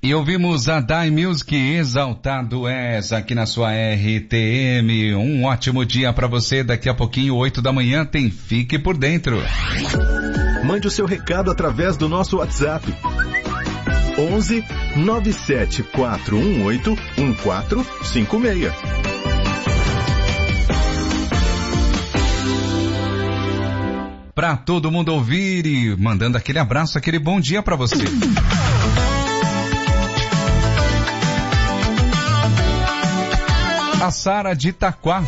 E ouvimos a Dai Music, Exaltado És, aqui na sua RTM. Um ótimo dia para você. Daqui a pouquinho, 8 da manhã, tem Fique por Dentro. Mande o seu recado através do nosso WhatsApp. 11 97 418 1456. Para todo mundo ouvir e mandando aquele abraço, aquele bom dia para você. A Sara de Itaquá.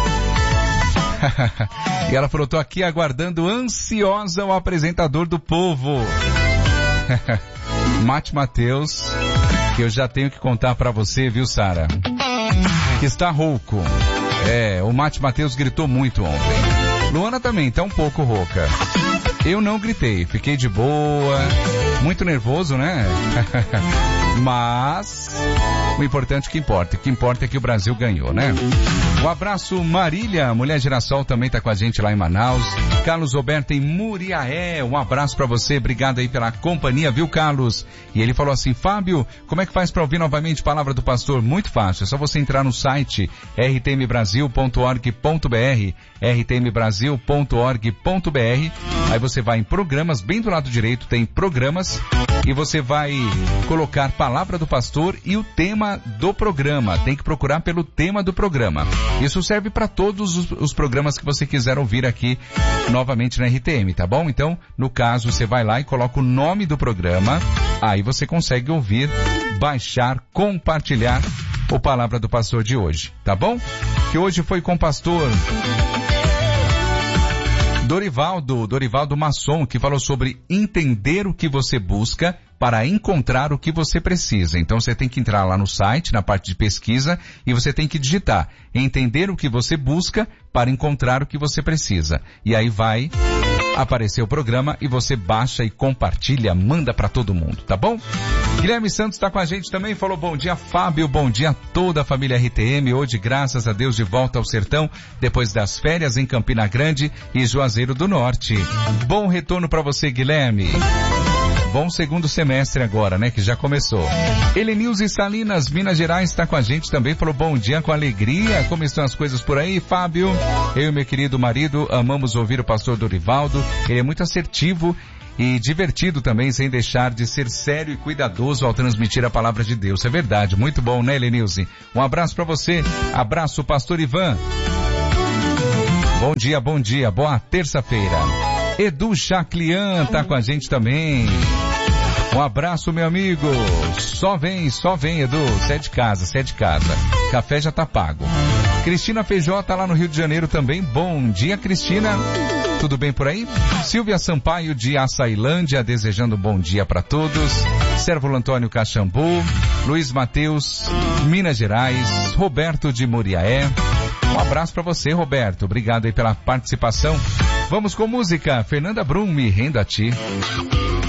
E ela falou, tô aqui aguardando ansiosa o apresentador do povo. Mate Mateus, que eu já tenho que contar pra você, viu, Sara? Que está rouco. O Mate Mateus gritou muito ontem. Luana também tá um pouco rouca. Eu não gritei, fiquei de boa, muito nervoso, né? Mas o importante que importa. O que importa é que o Brasil ganhou, né? Um abraço, Marília, Mulher Girassol também tá com a gente lá em Manaus. Carlos Roberto em Muriaé, um abraço pra você, obrigado aí pela companhia, viu, Carlos? E ele falou assim, Fábio, como é que faz pra ouvir novamente a Palavra do Pastor? Muito fácil, é só você entrar no site rtmbrasil.org.br, rtmbrasil.org.br, aí você vai em programas, bem do lado direito tem programas, e você vai colocar Palavra do Pastor e o tema do programa. Tem que procurar pelo tema do programa. Isso serve para todos os programas que você quiser ouvir aqui novamente na RTM, tá bom? Então, no caso, você vai lá e coloca o nome do programa, aí você consegue ouvir, baixar, compartilhar o Palavra do Pastor de hoje, tá bom? Que hoje foi com o pastor Dorivaldo Masson, que falou sobre entender o que você busca para encontrar o que você precisa. Então você tem que entrar lá no site, na parte de pesquisa, e você tem que digitar entender o que você busca para encontrar o que você precisa. E aí vai aparecer o programa e você baixa e compartilha, manda para todo mundo, tá bom? Guilherme Santos está com a gente também, falou bom dia Fábio, bom dia a toda a família RTM, hoje graças a Deus de volta ao sertão, depois das férias em Campina Grande e Juazeiro do Norte. Bom retorno para você, Guilherme. Bom segundo semestre agora, né, que já começou. Helenilze Salinas, Minas Gerais, está com a gente também, falou bom dia com alegria, como estão as coisas por aí, Fábio? Eu e meu querido marido amamos ouvir o pastor Dorivaldo, ele é muito assertivo e divertido também, sem deixar de ser sério e cuidadoso ao transmitir a palavra de Deus. É verdade, muito bom, né, Helenilze? Um abraço para você, abraço, pastor Ivan. Bom dia, boa terça-feira. Edu Chaclian tá com a gente também. Um abraço, meu amigo. Só vem, Edu. Você é de casa. Café já tá pago. Cristina Feijó tá lá no Rio de Janeiro também. Bom dia, Cristina. Tudo bem por aí? Silvia Sampaio de Açailândia, desejando um bom dia para todos. Sérvulo Antônio Caxambu. Luiz Mateus, Minas Gerais. Roberto de Muriaé. Um abraço para você, Roberto. Obrigado aí pela participação. Vamos com música. Fernanda Brum, Me Rendo a Ti.